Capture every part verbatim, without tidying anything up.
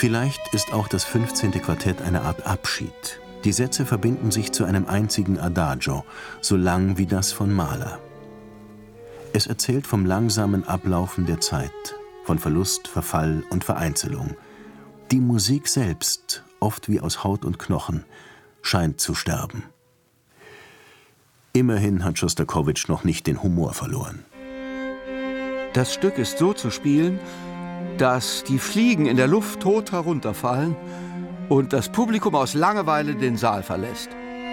Vielleicht ist auch das fünfzehnte Quartett eine Art Abschied. Die Sätze verbinden sich zu einem einzigen Adagio, so lang wie das von Mahler. Es erzählt vom langsamen Ablaufen der Zeit, von Verlust, Verfall und Vereinzelung. Die Musik selbst, oft wie aus Haut und Knochen, scheint zu sterben. Immerhin hat Schostakowitsch noch nicht den Humor verloren. Das Stück ist so zu spielen, dass die Fliegen in der Luft tot herunterfallen und das Publikum aus Langeweile den Saal verlässt.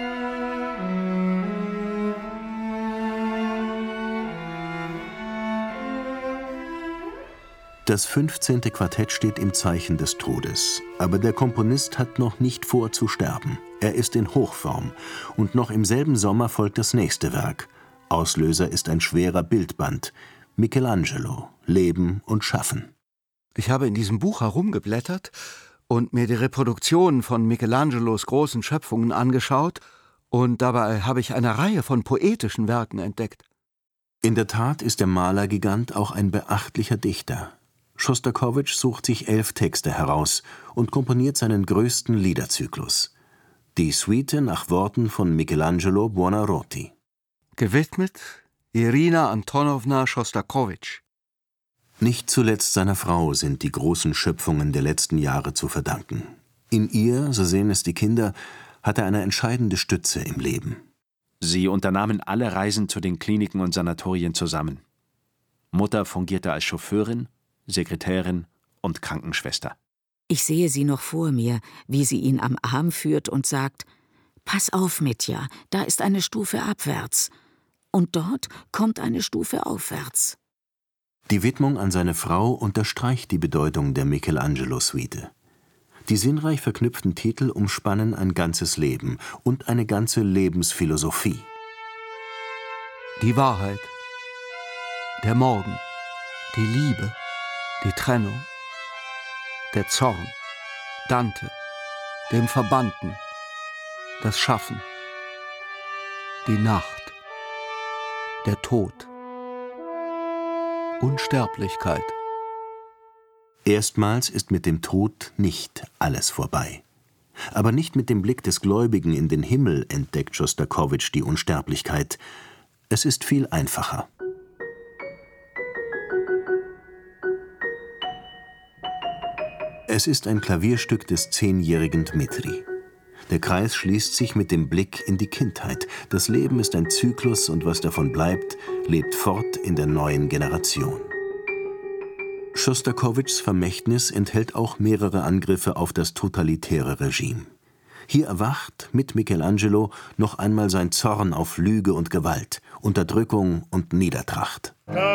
Das fünfzehnte Quartett steht im Zeichen des Todes, aber der Komponist hat noch nicht vor zu sterben. Er ist in Hochform und noch im selben Sommer folgt das nächste Werk. Auslöser ist ein schwerer Bildband. Michelangelo, Leben und Schaffen. Ich habe in diesem Buch herumgeblättert und mir die Reproduktionen von Michelangelos großen Schöpfungen angeschaut, und dabei habe ich eine Reihe von poetischen Werken entdeckt. In der Tat ist der Malergigant auch ein beachtlicher Dichter. Schostakowitsch sucht sich elf Texte heraus und komponiert seinen größten Liederzyklus. Die Suite nach Worten von Michelangelo Buonarroti. Gewidmet Irina Antonowna Schostakowitsch. Nicht zuletzt seiner Frau sind die großen Schöpfungen der letzten Jahre zu verdanken. In ihr, so sehen es die Kinder, hat er eine entscheidende Stütze im Leben. Sie unternahmen alle Reisen zu den Kliniken und Sanatorien zusammen. Mutter fungierte als Chauffeurin, Sekretärin und Krankenschwester. Ich sehe sie noch vor mir, wie sie ihn am Arm führt und sagt: »Pass auf, Mitja, da ist eine Stufe abwärts. Und dort kommt eine Stufe aufwärts.« Die Widmung an seine Frau unterstreicht die Bedeutung der Michelangelo-Suite. Die sinnreich verknüpften Titel umspannen ein ganzes Leben und eine ganze Lebensphilosophie. Die Wahrheit, der Morgen, die Liebe, die Trennung, der Zorn, Dante, dem Verbannten, das Schaffen, die Nacht, der Tod, Unsterblichkeit. Erstmals ist mit dem Tod nicht alles vorbei. Aber nicht mit dem Blick des Gläubigen in den Himmel entdeckt Schostakowitsch die Unsterblichkeit. Es ist viel einfacher. Es ist ein Klavierstück des zehnjährigen Dmitri. Der Kreis schließt sich mit dem Blick in die Kindheit. Das Leben ist ein Zyklus und was davon bleibt, lebt fort in der neuen Generation. Schostakowitschs Vermächtnis enthält auch mehrere Angriffe auf das totalitäre Regime. Hier erwacht mit Michelangelo noch einmal sein Zorn auf Lüge und Gewalt, Unterdrückung und Niedertracht.